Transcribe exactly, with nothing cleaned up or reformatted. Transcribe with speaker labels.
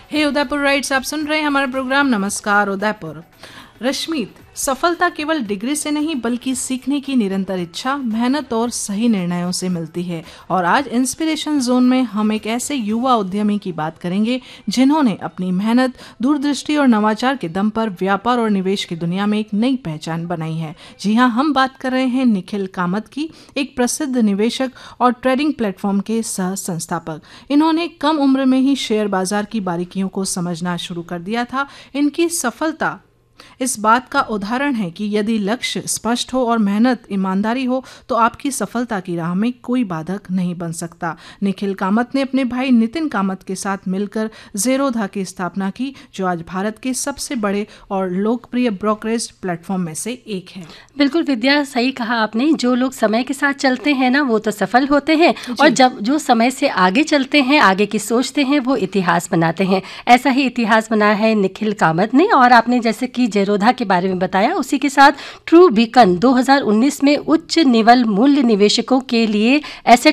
Speaker 1: हे Udaipur rights, आप सुन रहे हैं हमारा प्रोग्राम नमस्कार उदयपुर। रश्मित, सफलता केवल डिग्री से नहीं बल्कि सीखने की निरंतर इच्छा, मेहनत और सही निर्णयों से मिलती है। और आज इंस्पिरेशन जोन में हम एक ऐसे युवा उद्यमी की बात करेंगे जिन्होंने अपनी मेहनत, दूरदृष्टि और नवाचार के दम पर व्यापार और निवेश की दुनिया में एक नई पहचान बनाई है। जी हाँ, हम बात कर रहे हैं निखिल कामत की, एक प्रसिद्ध निवेशक और ट्रेडिंग प्लेटफॉर्म के सह संस्थापक। इन्होंने कम उम्र में ही शेयर बाजार की बारीकियों को समझना शुरू कर दिया था। इनकी सफलता इस बात का उदाहरण है कि यदि लक्ष्य स्पष्ट हो और मेहनत ईमानदारी हो तो आपकी सफलता की राह में कोई बाधक नहीं बन सकता। निखिल कामत ने अपने भाई नितिन कामत के साथ मिलकर ज़ेरोधा की स्थापना की, जो आज भारत के सबसे बड़े और लोकप्रिय ब्रोकरेज प्लेटफॉर्म में से एक है।
Speaker 2: बिल्कुल विद्या, सही कहा आपने। जो लोग समय के साथ चलते हैं ना, वो तो सफल होते हैं, और जब जो समय से आगे चलते हैं, आगे की सोचते हैं, वो इतिहास बनाते हैं। ऐसा ही इतिहास बनाया है निखिल कामत ने। और आपने जैसे कि ज़ेरोधा के बारे में बताया, उसी के साथ ट्रू बीकन दो हज़ार उन्नीस में उच्च निवल मूल्य निवेशकों के लिए एसेट